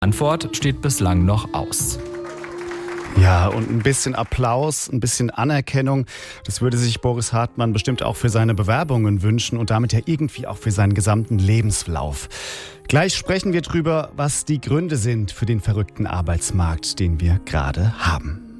Antwort steht bislang noch aus. Ja, und ein bisschen Applaus, ein bisschen Anerkennung, das würde sich Boris Hartmann bestimmt auch für seine Bewerbungen wünschen und damit ja irgendwie auch für seinen gesamten Lebenslauf. Gleich sprechen wir drüber, was die Gründe sind für den verrückten Arbeitsmarkt, den wir gerade haben.